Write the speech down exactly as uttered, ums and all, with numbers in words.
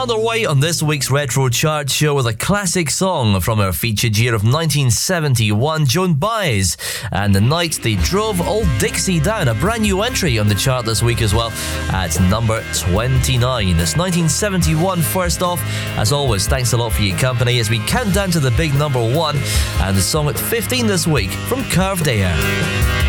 underway on this week's Retro Chart Show with a classic song from our featured year of nineteen seventy-one, Joan Baez and The Night They Drove Old Dixie Down, a brand new entry on the chart this week as well at number twenty-nine. It's nineteen seventy-one first off. As always, thanks a lot for your company as we count down to the big number one, and the song at fifteen this week from Curved Air.